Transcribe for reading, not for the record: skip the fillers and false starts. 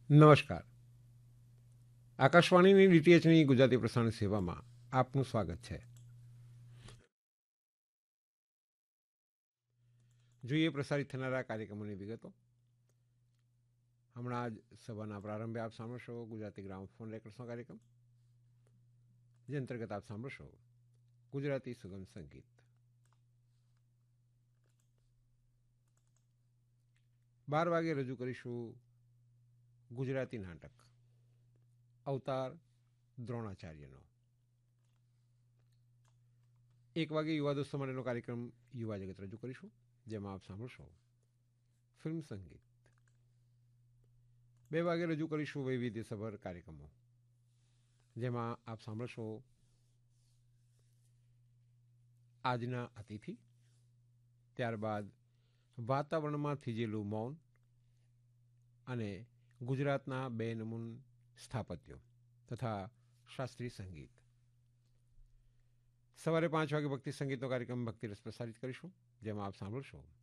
નમસ્કાર. આકાશવાણીની ડીટીએચની ગુજરાતી પ્રસારણ સેવામાં આપનું સ્વાગત છે. જોઈએ પ્રસારિત થનારા કાર્યક્રમોની વિગતો. હમણાં જ સભાના પ્રારંભે આપ સાંભળશો ગુજરાતી ગ્રામોફોન રેકર્ડ્સનો કાર્યક્રમ, જે અંતર્ગત આપ સાંભળશો ગુજરાતી સુગમ સંગીત. 12 વાગે રજૂ કરીશું ગુજરાતી નાટક અવતાર દ્રોણાચાર્યનો. 1 વાગે યુવા દોસ્તો માટેનો કાર્યક્રમ યુવા જગત રજૂ કરીશું, જેમાં આપ સાંભળશો ફિલ્મ સંગીત. 2 વાગે રજૂ કરીશું વૈવિધ્યસભર કાર્યક્રમો, જેમાં આપ સાંભળશો આજના અતિથિ, ત્યારબાદ વાતાવરણમાં થીજેલું મૌન અને ગુજરાતના 2 નમૂન સ્થાપત્યો તથા શાસ્ત્રીય સંગીત. સવારે 5 વાગે ભક્તિ સંગીતનો કાર્યક્રમ ભક્તિરસ પ્રસારિત કરીશું, જેમાં આપ સાંભળશો